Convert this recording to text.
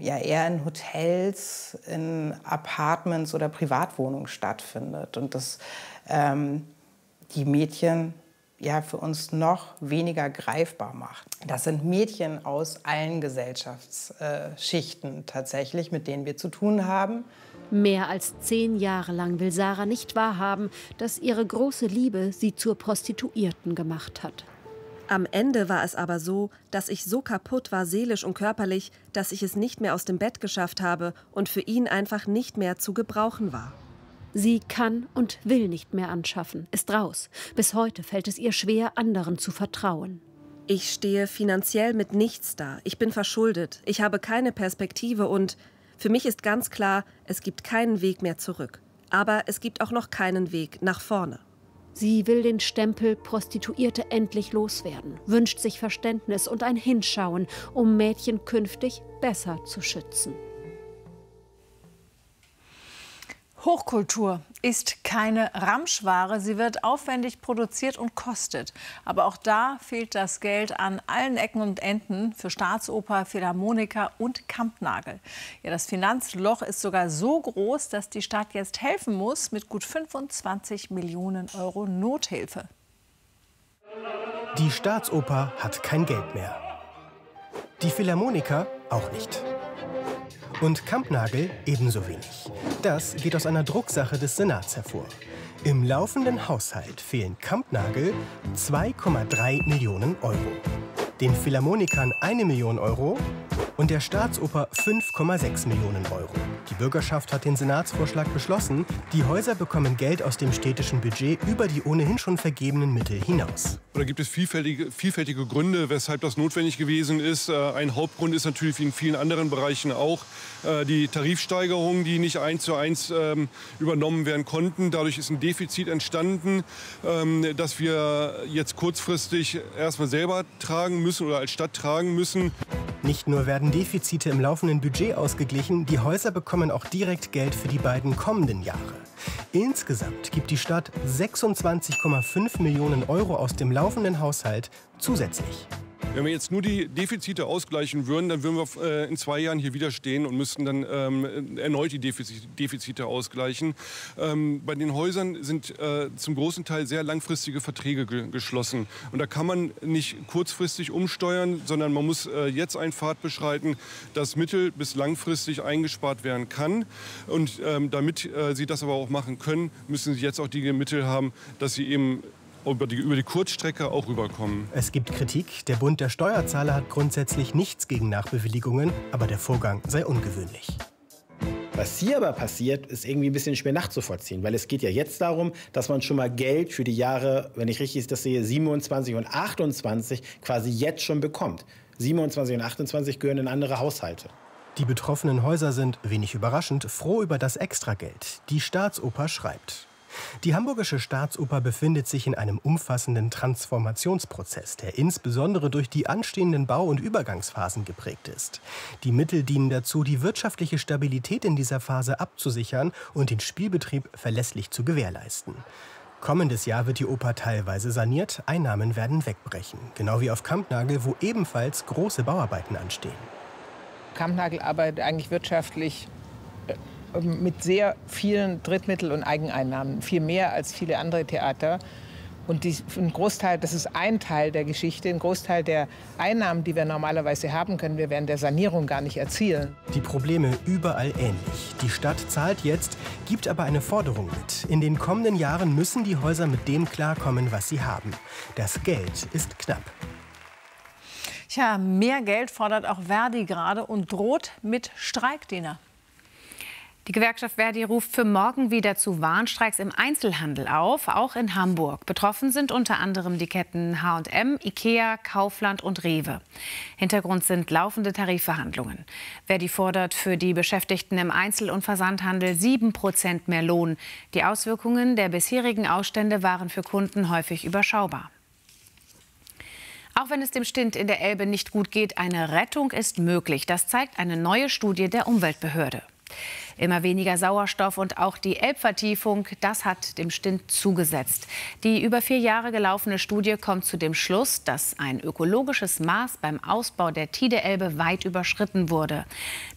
ja eher in Hotels, in Apartments oder Privatwohnungen stattfindet. Und dass die Mädchen ja für uns noch weniger greifbar macht. Das sind Mädchen aus allen Gesellschaftsschichten tatsächlich, mit denen wir zu tun haben. Mehr als 10 Jahre lang will Sarah nicht wahrhaben, dass ihre große Liebe sie zur Prostituierten gemacht hat. Am Ende war es aber so, dass ich so kaputt war, seelisch und körperlich, dass ich es nicht mehr aus dem Bett geschafft habe und für ihn einfach nicht mehr zu gebrauchen war. Sie kann und will nicht mehr anschaffen, ist raus. Bis heute fällt es ihr schwer, anderen zu vertrauen. Ich stehe finanziell mit nichts da. Ich bin verschuldet. Ich habe keine Perspektive und für mich ist ganz klar, es gibt keinen Weg mehr zurück. Aber es gibt auch noch keinen Weg nach vorne. Sie will den Stempel Prostituierte endlich loswerden, wünscht sich Verständnis und ein Hinschauen, um Mädchen künftig besser zu schützen. Hochkultur ist keine Ramschware. Sie wird aufwendig produziert und kostet. Aber auch da fehlt das Geld an allen Ecken und Enden für Staatsoper, Philharmoniker und Kampnagel. Ja, das Finanzloch ist sogar so groß, dass die Stadt jetzt helfen muss mit gut 25 Millionen Euro Nothilfe. Die Staatsoper hat kein Geld mehr. Die Philharmoniker auch nicht. Und Kampnagel ebenso wenig. Das geht aus einer Drucksache des Senats hervor. Im laufenden Haushalt fehlen Kampnagel 2,3 Millionen Euro. Den Philharmonikern 1 Million Euro und der Staatsoper 5,6 Millionen Euro. Die Bürgerschaft hat den Senatsvorschlag beschlossen. Die Häuser bekommen Geld aus dem städtischen Budget über die ohnehin schon vergebenen Mittel hinaus. Da gibt es vielfältige Gründe, weshalb das notwendig gewesen ist. Ein Hauptgrund ist natürlich wie in vielen anderen Bereichen auch die Tarifsteigerungen, die nicht 1:1 übernommen werden konnten. Dadurch ist ein Defizit entstanden, das wir jetzt kurzfristig erstmal selber tragen müssen oder als Stadt tragen müssen. Nicht nur werden Defizite im laufenden Budget ausgeglichen, die Häuser bekommen auch direkt Geld für die beiden kommenden Jahre. Insgesamt gibt die Stadt 26,5 Millionen Euro aus dem laufenden Haushalt zusätzlich. Wenn wir jetzt nur die Defizite ausgleichen würden, dann würden wir in 2 Jahren hier wieder stehen und müssten dann erneut die Defizite ausgleichen. Bei den Häusern sind zum großen Teil sehr langfristige Verträge geschlossen. Und da kann man nicht kurzfristig umsteuern, sondern man muss jetzt einen Pfad beschreiten, dass mittel- bis langfristig eingespart werden kann. Und damit sie das aber auch machen können, müssen sie jetzt auch die Mittel haben, dass sie eben über die Kurzstrecke auch rüberkommen. Es gibt Kritik. Der Bund der Steuerzahler hat grundsätzlich nichts gegen Nachbewilligungen, aber der Vorgang sei ungewöhnlich. Was hier aber passiert, ist irgendwie ein bisschen schwer nachzuvollziehen, weil es geht ja jetzt darum, dass man schon mal Geld für die Jahre, wenn ich richtig das sehe, 27 und 28 quasi jetzt schon bekommt. 27 und 28 gehören in andere Haushalte. Die betroffenen Häuser sind, wenig überraschend, froh über das Extrageld. Die Staatsoper schreibt: Die Hamburgische Staatsoper befindet sich in einem umfassenden Transformationsprozess, der insbesondere durch die anstehenden Bau- und Übergangsphasen geprägt ist. Die Mittel dienen dazu, die wirtschaftliche Stabilität in dieser Phase abzusichern und den Spielbetrieb verlässlich zu gewährleisten. Kommendes Jahr wird die Oper teilweise saniert, Einnahmen werden wegbrechen. Genau wie auf Kampnagel, wo ebenfalls große Bauarbeiten anstehen. Kampnagel arbeitet eigentlich wirtschaftlich mit sehr vielen Drittmittel- und Eigeneinnahmen, viel mehr als viele andere Theater. Und ein Großteil, das ist ein Teil der Geschichte, ein Großteil der Einnahmen, die wir normalerweise haben, können wir während der Sanierung gar nicht erzielen. Die Probleme überall ähnlich. Die Stadt zahlt jetzt, gibt aber eine Forderung mit. In den kommenden Jahren müssen die Häuser mit dem klarkommen, was sie haben. Das Geld ist knapp. Tja, mehr Geld fordert auch Verdi gerade und droht mit Streikdiener. Die Gewerkschaft Verdi ruft für morgen wieder zu Warnstreiks im Einzelhandel auf, auch in Hamburg. Betroffen sind unter anderem die Ketten H&M, Ikea, Kaufland und Rewe. Hintergrund sind laufende Tarifverhandlungen. Verdi fordert für die Beschäftigten im Einzel- und Versandhandel 7% mehr Lohn. Die Auswirkungen der bisherigen Ausstände waren für Kunden häufig überschaubar. Auch wenn es dem Stint in der Elbe nicht gut geht, eine Rettung ist möglich. Das zeigt eine neue Studie der Umweltbehörde. Immer weniger Sauerstoff und auch die Elbvertiefung, das hat dem Stint zugesetzt. Die über 4 Jahre gelaufene Studie kommt zu dem Schluss, dass ein ökologisches Maß beim Ausbau der Tide-Elbe weit überschritten wurde.